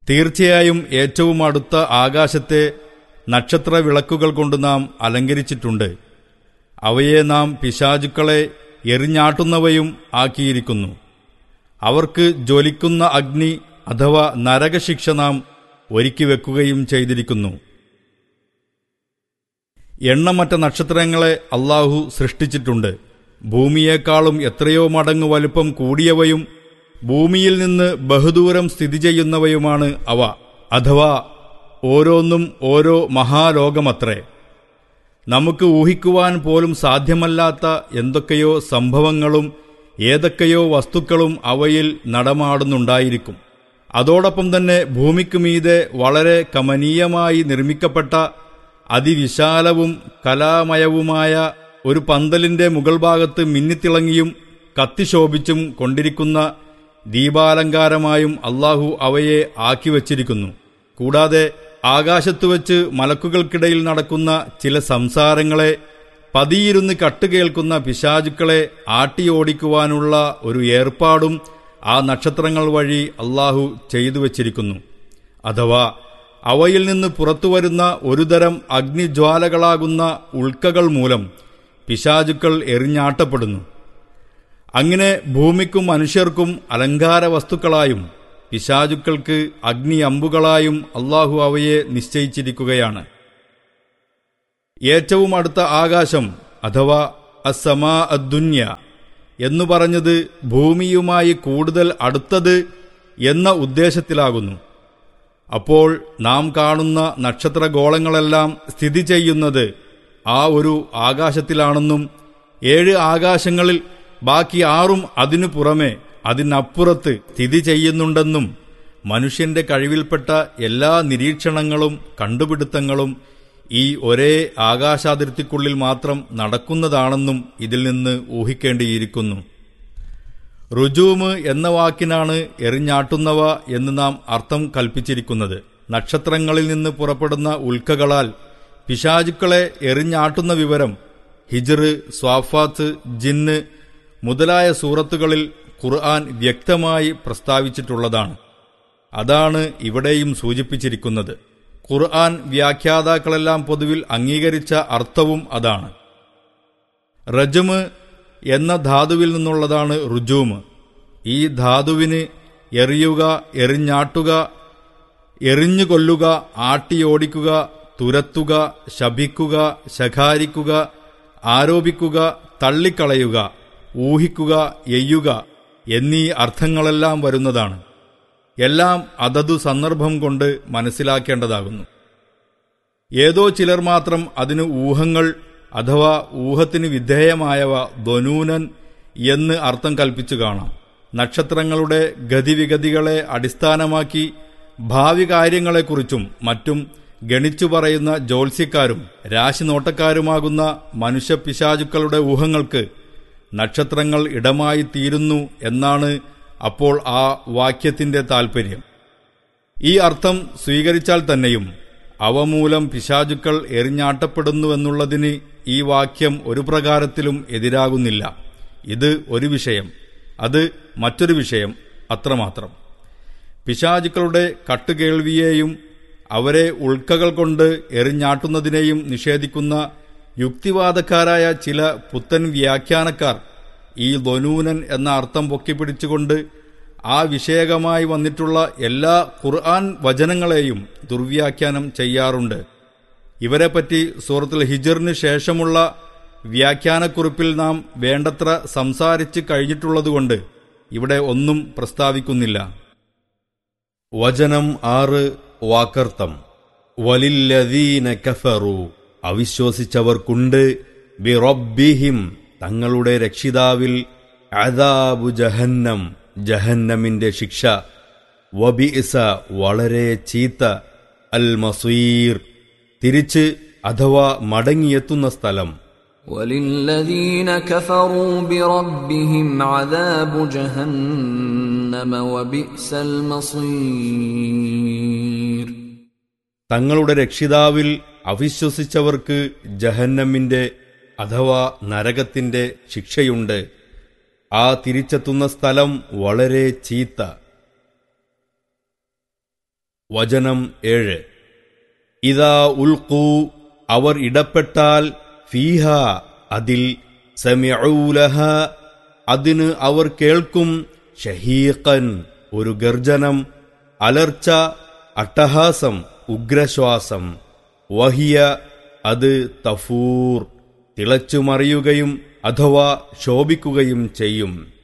തീർച്ചയായും ഏറ്റവും അടുത്ത ആകാശത്തെ നക്ഷത്രവിളക്കുകൾ കൊണ്ട് നാം അലങ്കരിച്ചിട്ടുണ്ട്. അവയെ നാം പിശാചുക്കളെ എറിഞ്ഞാട്ടുന്നവയും ആക്കിയിരിക്കുന്നു. അവർക്ക് ജ്വലിക്കുന്ന അഗ്നി അഥവാ നരകശിക്ഷ നാം ഒരുക്കിവെക്കുകയും ചെയ്തിരിക്കുന്നു. എണ്ണമറ്റ നക്ഷത്രങ്ങളെ അല്ലാഹു സൃഷ്ടിച്ചിട്ടുണ്ട്. ഭൂമിയേക്കാളും എത്രയോ മടങ്ങ് വലുപ്പം കൂടിയവയും ഭൂമിയിൽ നിന്ന് ബഹുദൂരം സ്ഥിതി ചെയ്യുന്നവയുമാണ് അവ. അഥവാ ഓരോന്നും ഓരോ മഹാലോകമത്രേ. നമുക്ക് ഊഹിക്കുവാൻ പോലും സാധ്യമല്ലാത്ത എന്തൊക്കെയോ സംഭവങ്ങളും ഏതൊക്കെയോ വസ്തുക്കളും അവയിൽ നടമാടുന്നുണ്ടായിരിക്കും. അതോടൊപ്പം തന്നെ ഭൂമിക്കു മീതെ വളരെ കമനീയമായി നിർമ്മിക്കപ്പെട്ട അതിവിശാലവും കലാമയവുമായ ഒരു പന്തലിന്റെ മുകൾ ഭാഗത്ത് മിന്നിത്തിളങ്ങിയും കത്തിശോഭിച്ചും കൊണ്ടിരിക്കുന്ന ദീപാലങ്കാരമായും അല്ലാഹു അവയെ ആക്കിവച്ചിരിക്കുന്നു. കൂടാതെ ആകാശത്തുവച്ച് മലക്കുകൾക്കിടയിൽ നടക്കുന്ന ചില സംസാരങ്ങളെ പതിയിരുന്ന് കട്ടുകേൾക്കുന്ന പിശാചുക്കളെ ആട്ടിയോടിക്കുവാനുള്ള ഒരു ഏർപ്പാടും ആ നക്ഷത്രങ്ങൾ വഴി അല്ലാഹു ചെയ്തു വച്ചിരിക്കുന്നു. അഥവാ അവയിൽ നിന്ന് പുറത്തുവരുന്ന ഒരുതരം അഗ്നിജ്വാലകളാകുന്ന ഉൽക്കകൾ മൂലം പിശാചുക്കൾ എറിഞ്ഞാട്ടപ്പെടുന്നു. അങ്ങനെ ഭൂമിക്കും മനുഷ്യർക്കും അലങ്കാര വസ്തുക്കളായും പിശാചുക്കൾക്ക് അഗ്നി അമ്പുകളായും അല്ലാഹു അവയെ നിശ്ചയിച്ചിരിക്കുകയാണ്. ഏറ്റവും അടുത്ത ആകാശം അഥവാ അസ്സമാ അദ്ദുന്യ എന്നു പറഞ്ഞത് ഭൂമിയുമായി കൂടുതൽ അടുത്തത് എന്ന ഉദ്ദേശത്തിലാകുന്നു. അപ്പോൾ നാം കാണുന്ന നക്ഷത്രഗോളങ്ങളെല്ലാം സ്ഥിതി ചെയ്യുന്നത് ആ ഒരു ആകാശത്തിലാണെന്നും 7 ആകാശങ്ങളിൽ ബാക്കി 6 അതിനു പുറമെ അതിനപ്പുറത്ത് സ്ഥിതി ചെയ്യുന്നുണ്ടെന്നും മനുഷ്യന്റെ കഴിവിൽപ്പെട്ട എല്ലാ നിരീക്ഷണങ്ങളും കണ്ടുപിടുത്തങ്ങളും ഈ ഒരേ ആകാശാതിർത്തിക്കുള്ളിൽ മാത്രം നടക്കുന്നതാണെന്നും ഇതിൽ നിന്ന് ഊഹിക്കേണ്ടിയിരിക്കുന്നു. റുജൂമ് എന്ന വാക്കിനാണ് എറിഞ്ഞാട്ടുന്നവ എന്ന് നാം അർത്ഥം കൽപ്പിച്ചിരിക്കുന്നത്. നക്ഷത്രങ്ങളിൽ നിന്ന് പുറപ്പെടുന്ന ഉൽക്കകളാൽ പിശാചുക്കളെ എറിഞ്ഞാട്ടുന്ന വിവരം ഹിജ്ർ, സ്വാഫാത്ത്, ജിന്ന് മുതലായ സൂറത്തുകളിൽ ഖുർആൻ വ്യക്തമായി പ്രസ്താവിച്ചിട്ടുള്ളതാണ്. അതാണ് ഇവിടെയും സൂചിപ്പിച്ചിരിക്കുന്നത്. ഖുർആൻ വ്യാഖ്യാതാക്കളെല്ലാം പൊതുവിൽ അംഗീകരിച്ച അർത്ഥവും അതാണ്. റജമ് എന്ന ധാതുവിൽ നിന്നുള്ളതാണ് റുജൂമ്. ഈ ധാതുവിന് എറിയുക, എറിഞ്ഞാട്ടുക, എറിഞ്ഞുകൊല്ലുക, ആട്ടിയോടിക്കുക, തുരത്തുക, ശപിക്കുക, ശകാരിക്കുക, ആരോപിക്കുക, തള്ളിക്കളയുക, ഊഹിക്കുക, എയ്യുക എന്നീ അർത്ഥങ്ങളെല്ലാം വരുന്നതാണ്. എല്ലാം അതതു സന്ദർഭം കൊണ്ട് മനസ്സിലാക്കേണ്ടതാകുന്നു. ഏതോ ചിലർ മാത്രം അതിന് ഊഹങ്ങൾ അഥവാ ഊഹത്തിന് വിധേയമായവ ധ്വനൂനൻ എന്ന് അർത്ഥം കൽപ്പിച്ചു കാണാം. നക്ഷത്രങ്ങളുടെ ഗതിവിഗതികളെ അടിസ്ഥാനമാക്കി ഭാവി കാര്യങ്ങളെക്കുറിച്ചും മറ്റും ഗണിച്ചു പറയുന്ന ജ്യോത്സ്യക്കാരും രാശിനോട്ടക്കാരുമാകുന്ന മനുഷ്യപിശാചുക്കളുടെ ഊഹങ്ങൾക്ക് നക്ഷത്രങ്ങൾ ഇടമായി തീരുന്നു എന്നാണ് അപ്പോൾ ആ വാക്യത്തിന്റെ താൽപര്യം. ഈ അർത്ഥം സ്വീകരിച്ചാൽ തന്നെയും അവ മൂലം പിശാചുക്കൾ എറിഞ്ഞാട്ടപ്പെടുന്നുവെന്നുള്ളതിന് ഈ വാക്യം ഒരു പ്രകാരത്തിലും എതിരാകുന്നില്ല. ഇത് ഒരു വിഷയം, അത് മറ്റൊരു വിഷയം, അത്രമാത്രം. പിശാചുക്കളുടെ കട്ടുകേൾവിയെയും അവരെ ഉൾക്കകൾ കൊണ്ട് എറിഞ്ഞാട്ടുന്നതിനെയും നിഷേധിക്കുന്ന യുക്തിവാദക്കാരായ ചില പുത്തൻ വ്യാഖ്യാനക്കാർ ഈ ധ്വനൂനൻ എന്ന അർത്ഥം പൊക്കിപ്പിടിച്ചുകൊണ്ട് ആ വിഷയകമായി വന്നിട്ടുള്ള എല്ലാ ഖുർആൻ വചനങ്ങളെയും ദുർവ്യാഖ്യാനം ചെയ്യാറുണ്ട്. ഇവരെപ്പറ്റി സൂറത്തുൽ ഹിജ്റിന് ശേഷമുള്ള വ്യാഖ്യാനക്കുറിപ്പിൽ നാം വേണ്ടത്ര സംസാരിച്ച് കഴിഞ്ഞിട്ടുള്ളതുകൊണ്ട് ഇവിടെ ഒന്നും പ്രസ്താവിക്കുന്നില്ല. വചനം 6 വാക്കർത്ഥം. വലില്ലദീന കഫറു അവിശ്വസിച്ചവർക്കുണ്ട് ബിറബ്ബിഹിം തങ്ങളുടെ രക്ഷിതാവിൽ അദാബു ജഹന്നം ജഹന്നമിന്റെ ശിക്ഷ, വബിഇസ വളരെ ചീത്ത, അൽ മസീർ തിരിച്ച് അഥവാ മടങ്ങിയെത്തുന്ന സ്ഥലം. വലില്ലദീന കഫറൂ ബിറബ്ബിഹിം അദാബു ജഹന്നമ വബിഇസൽ മസീർ തങ്ങളുടെ രക്ഷിതാവിൽ അവിശ്വസിച്ചവർക്ക് ജഹന്നമിന്റെ അഥവാ നരകത്തിന്റെ ശിക്ഷയുണ്ട്. ആ തിരിച്ചെത്തുന്ന സ്ഥലം വളരെ ചീത്ത. വചനം 7. ഇദാ ഉൽഖൂ അവർ ഇടപെട്ടാൽ ഫീഹ അതിൽ സമിഉ ലഹാ അതിന് അവർ കേൾക്കും ഷഹീഖൻ ഒരു ഗർജനം, അലർച്ച, അട്ടഹാസം, ഉഗ്രശ്വാസം. വഹിയ അത് തഫൂർ തിളച്ചുമറിയുകയും അഥവാ ശോഭിക്കുകയും ചെയ്യും.